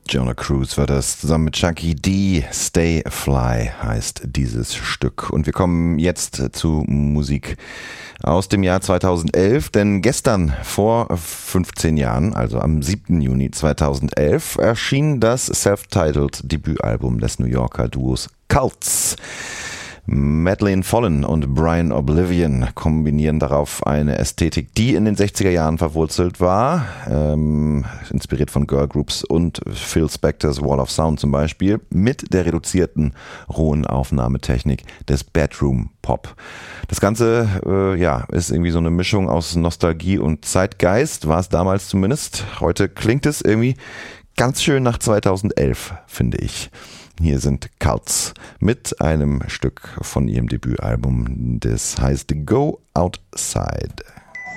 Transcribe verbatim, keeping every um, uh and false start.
Jonah Cruz war das, zusammen mit Chucky D. Stay Fly heißt dieses Stück. Und wir kommen jetzt zu Musik aus dem Jahr zweitausendelf, denn gestern vor fünfzehn Jahren, also am siebten Juni zweitausendelf, erschien das self-titled Debütalbum des New Yorker Duos Cults. Madeleine Follen und Brian Oblivion kombinieren darauf eine Ästhetik, die in den sechziger Jahren verwurzelt war, ähm, inspiriert von Girlgroups und Phil Spectors Wall of Sound zum Beispiel, mit der reduzierten, rohen Aufnahmetechnik des Bedroom Pop. Das Ganze äh, ja, ist irgendwie so eine Mischung aus Nostalgie und Zeitgeist, war es damals zumindest. Heute klingt es irgendwie ganz schön nach zweitausendelf, finde ich. Hier sind Cults mit einem Stück von ihrem Debütalbum, das heißt Go Outside.